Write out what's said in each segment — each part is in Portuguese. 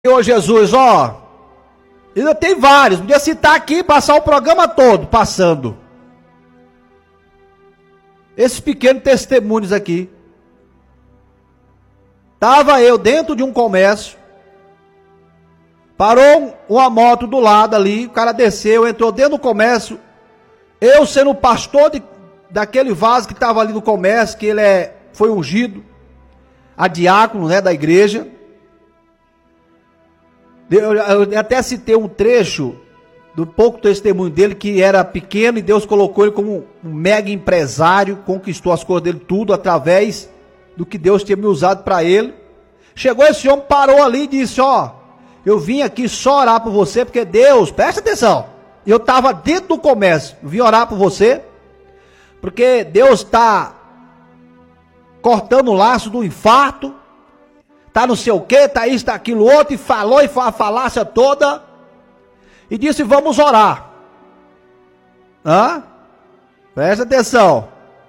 Senhor Jesus, ó, ainda tem vários, podia citar aqui e passar o programa todo, passando. Esses pequenos testemunhos aqui. Estava eu dentro de um comércio, parou uma moto do lado ali, o cara desceu, entrou dentro do comércio, eu sendo pastor daquele vaso que estava ali no comércio, que ele foi ungido, a diácono, né, da igreja. Eu até citei um trecho do pouco testemunho dele, que era pequeno e Deus colocou ele como um mega empresário, conquistou as coisas dele tudo através do que Deus tinha me usado para ele. Chegou esse homem, parou ali e disse, ó, eu vim aqui só orar por você, porque Deus, presta atenção, eu estava dentro do comércio, vim orar por você, porque Deus está cortando o laço do infarto, tá não sei o que, tá isso, tá aquilo outro, e falou e foi a falácia toda, e disse, vamos orar. Presta atenção.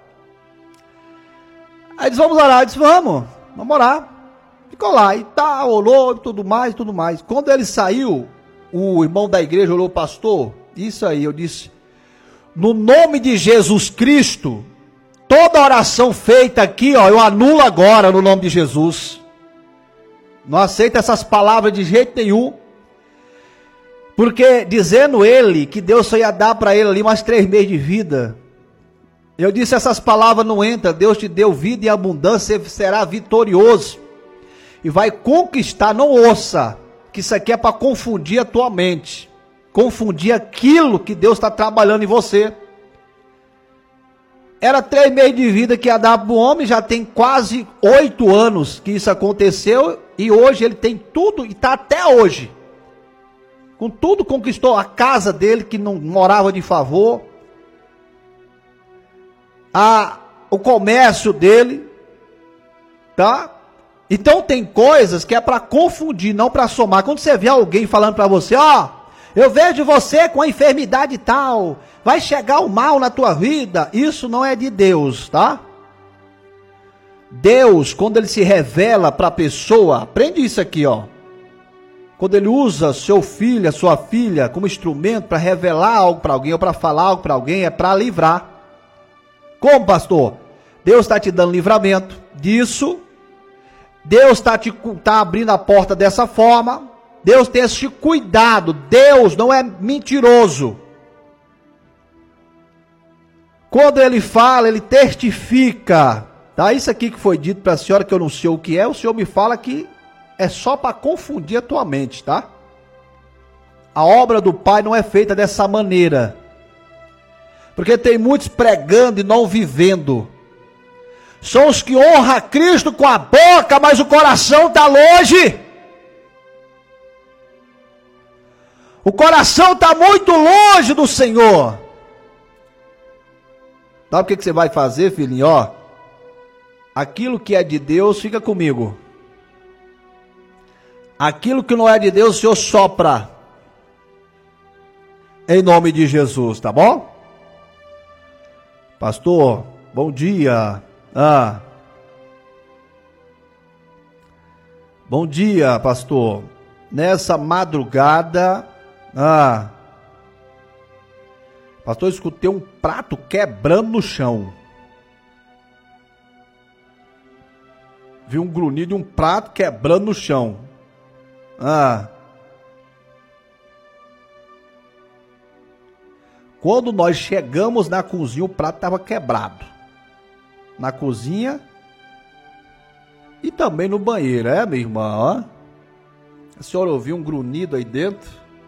Aí disse, vamos orar. Eu disse, vamos orar. Ficou lá, e tá, orou, e tudo mais. Quando ele saiu, o irmão da igreja olhou, pastor, isso aí, eu disse, no nome de Jesus Cristo, toda oração feita aqui, ó, eu anulo agora no nome de Jesus. Não aceita essas palavras de jeito nenhum. Porque dizendo ele que Deus só ia dar para ele ali mais 3 meses de vida. Eu disse, essas palavras não entram. Deus te deu vida e abundância, você será vitorioso. E vai conquistar, não ouça, que isso aqui é para confundir a tua mente. Confundir aquilo que Deus está trabalhando em você. Era 3 meses de vida que ia dar para o homem, já tem quase 8 anos que isso aconteceu. E hoje ele tem tudo e está até hoje. Com tudo conquistou a casa dele, que não morava de favor. O comércio dele. Tá? Então tem coisas que é para confundir, não para somar. Quando você vê alguém falando para você, ó, eu vejo você com a enfermidade tal, vai chegar o mal na tua vida. Isso não é de Deus, tá? Deus, quando ele se revela para a pessoa, aprende isso aqui, ó. Quando ele usa seu filho, a sua filha, como instrumento para revelar algo para alguém, ou para falar algo para alguém, é para livrar. Como, pastor? Deus está te dando livramento disso. Deus está abrindo a porta dessa forma. Deus tem esse cuidado. Deus não é mentiroso. Quando ele fala, ele testifica. Tá? Isso aqui que foi dito para a senhora, que eu não sei o que é, o senhor me fala que é só para confundir a tua mente, tá? A obra do Pai não é feita dessa maneira. Porque tem muitos pregando e não vivendo. São os que honram a Cristo com a boca, mas o coração está longe. O coração está muito longe do Senhor. Sabe o que você vai fazer, filhinho? Ó, aquilo que é de Deus, fica comigo. Aquilo que não é de Deus, o Senhor sopra. Em nome de Jesus, tá bom? Pastor, bom dia. Bom dia, pastor. Nessa madrugada, pastor, eu escutei um prato quebrando no chão. Vi um grunhido de um prato quebrando no chão. Quando nós chegamos na cozinha, o prato estava quebrado. Na cozinha e também no banheiro, minha irmã? A senhora ouviu um grunhido aí dentro?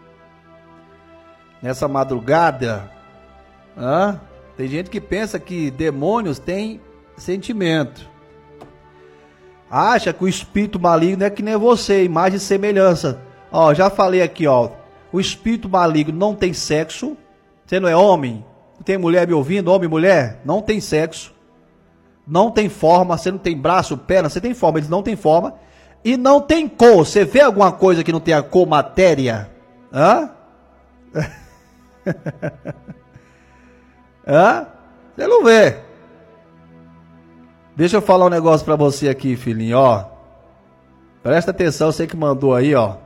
Nessa madrugada? Tem gente que pensa que demônios têm sentimento. Acha que o espírito maligno é que nem você, imagem e semelhança. Ó, já falei aqui, ó. O espírito maligno não tem sexo. Você não é homem? Tem mulher me ouvindo? Homem e mulher? Não tem sexo. Não tem forma. Você não tem braço, perna. Você tem forma, eles não têm forma. E não tem cor. Você vê alguma coisa que não tem a cor, matéria? Você não vê. Deixa eu falar um negócio pra você aqui, filhinho, ó. Presta atenção, você que mandou aí, ó.